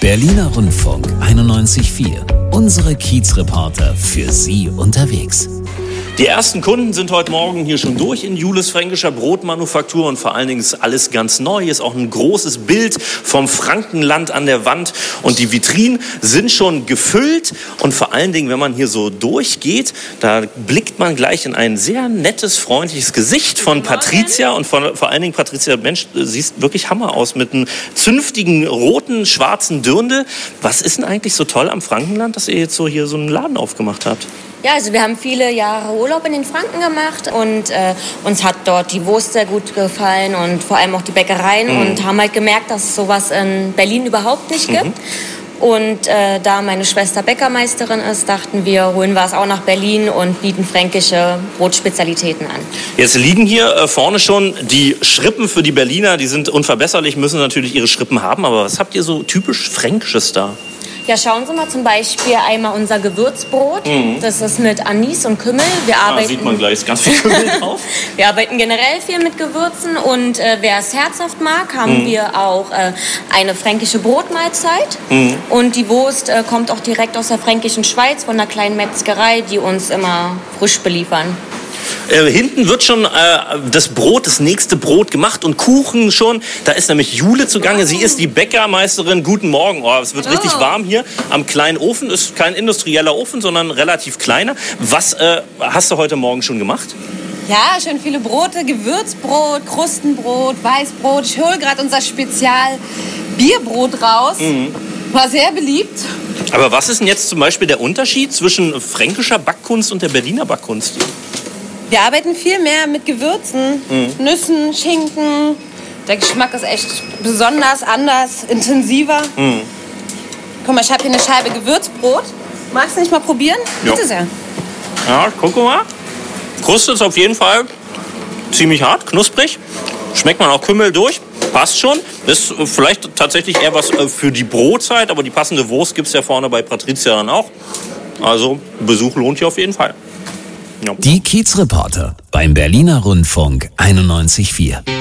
Berliner Rundfunk 91.4. Unsere Kiezreporter für Sie unterwegs. Die ersten Kunden sind heute Morgen hier schon durch in Jules fränkischer Brotmanufaktur und vor allen Dingen ist alles ganz neu. Hier ist auch ein großes Bild vom Frankenland an der Wand und die Vitrinen sind schon gefüllt und vor allen Dingen, wenn man hier so durchgeht, da blickt man gleich in ein sehr nettes, freundliches Gesicht von Patricia und vor allen Dingen Patricia, Mensch, siehst wirklich Hammer aus mit einem zünftigen roten, schwarzen Dirndl. Was ist denn eigentlich so toll am Frankenland, dass ihr jetzt so hier so einen Laden aufgemacht habt? Ja, also wir haben viele Jahre Urlaub in den Franken gemacht und uns hat dort die Wurst sehr gut gefallen und vor allem auch die Bäckereien und haben halt gemerkt, dass es sowas in Berlin überhaupt nicht gibt. Und da meine Schwester Bäckermeisterin ist, dachten wir, holen wir es auch nach Berlin und bieten fränkische Brotspezialitäten an. Jetzt liegen hier vorne schon die Schrippen für die Berliner, die sind unverbesserlich, müssen natürlich ihre Schrippen haben, aber was habt ihr so typisch Fränkisches da? Ja, schauen Sie mal zum Beispiel einmal unser Gewürzbrot. Das ist mit Anis und Kümmel. Sieht man gleich, ist ganz viel Kümmel drauf. Wir arbeiten generell viel mit Gewürzen und wer es herzhaft mag, haben wir auch eine fränkische Brotmahlzeit. Und die Wurst kommt auch direkt aus der fränkischen Schweiz von einer kleinen Metzgerei, die uns immer frisch beliefern. Hinten wird schon das nächste Brot gemacht und Kuchen schon. Da ist nämlich Jule zugange. Sie ist die Bäckermeisterin. Guten Morgen. Oh, es wird richtig warm hier am kleinen Ofen. Ist kein industrieller Ofen, sondern relativ kleiner. Was hast du heute Morgen schon gemacht? Ja, schön viele Brote. Gewürzbrot, Krustenbrot, Weißbrot. Ich hole gerade unser Spezial-Bierbrot raus. War sehr beliebt. Aber was ist denn jetzt zum Beispiel der Unterschied zwischen fränkischer Backkunst und der Berliner Backkunst? Wir arbeiten viel mehr mit Gewürzen, Nüssen, Schinken. Der Geschmack ist echt besonders, anders, intensiver. Guck mal, ich habe hier eine Scheibe Gewürzbrot. Magst du nicht mal probieren? Ja. Bitte sehr. Ja, guck mal. Kruste ist auf jeden Fall ziemlich hart, knusprig. Schmeckt man auch Kümmel durch. Passt schon. Ist vielleicht tatsächlich eher was für die Brotzeit, aber die passende Wurst gibt es ja vorne bei Patricia dann auch. Also Besuch lohnt hier auf jeden Fall. Ja. Die Kiezreporter beim Berliner Rundfunk 91.4.